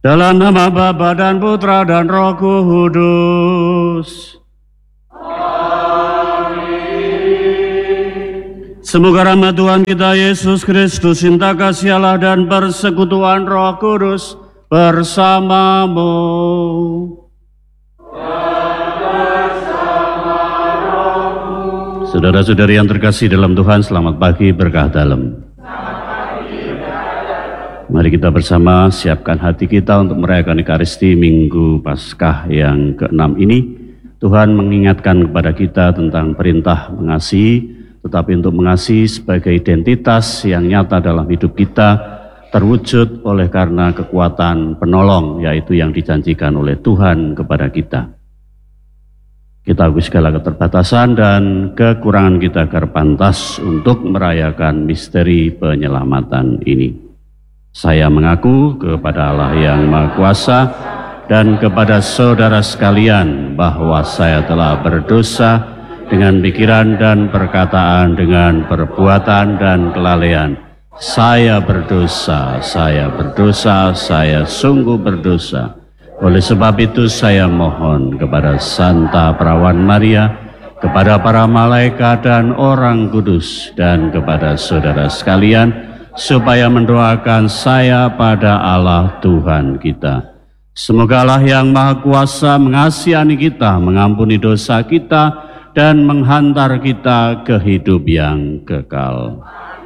Dalam nama Bapa dan Putra dan Roh Kudus. Amin. Semoga rahmat Tuhan kita Yesus Kristus, cinta kasih Allah dan persekutuan Roh Kudus bersamamu. Saudara-saudari yang terkasih dalam Tuhan, selamat pagi berkah dalam. Mari kita bersama siapkan hati kita untuk merayakan Ekaristi Minggu Paskah yang ke-6 ini. Tuhan mengingatkan kepada kita tentang perintah mengasihi, tetapi untuk mengasihi sebagai identitas yang nyata dalam hidup kita, terwujud oleh karena kekuatan penolong, yaitu yang dijanjikan oleh Tuhan kepada kita. Kita akui segala keterbatasan dan kekurangan kita agar pantas untuk merayakan misteri penyelamatan ini. Saya mengaku kepada Allah yang Maha Kuasa dan kepada saudara sekalian bahwa saya telah berdosa dengan pikiran dan perkataan, dengan perbuatan dan kelalaian. Saya berdosa, saya sungguh berdosa. Oleh sebab itu saya mohon kepada Santa Perawan Maria, kepada para malaikat dan orang kudus, dan kepada saudara sekalian, supaya mendoakan saya pada Allah Tuhan kita. Semoga Allah yang Maha Kuasa mengasihani kita, mengampuni dosa kita, dan menghantar kita ke hidup yang kekal.